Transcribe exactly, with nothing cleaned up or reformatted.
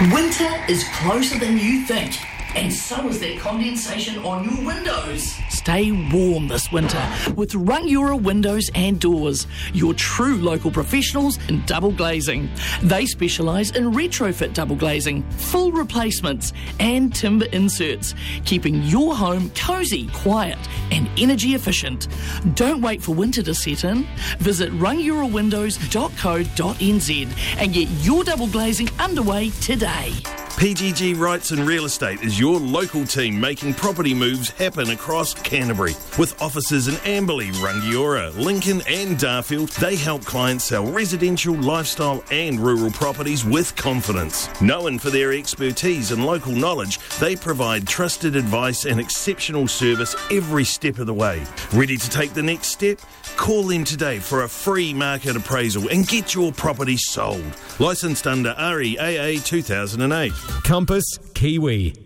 Winter is closer than you think, and so is that condensation on your windows. Stay warm this winter with Rangiora Windows and Doors, your true local professionals in double glazing. They specialise in retrofit double glazing, full replacements and timber inserts, keeping your home cosy, quiet and energy efficient. Don't wait for winter to set in. Visit rangiora windows dot co dot n z and get your double glazing underway today. P G G Rights and Real Estate is your local team making property moves happen across Canterbury. With offices in Amberley, Rangiora, Lincoln and Darfield, they help clients sell residential, lifestyle and rural properties with confidence. Known for their expertise and local knowledge, they provide trusted advice and exceptional service every step of the way. Ready to take the next step? Call them today for a free market appraisal and get your property sold. Licensed under R E A A two thousand eight. Compass Kiwi.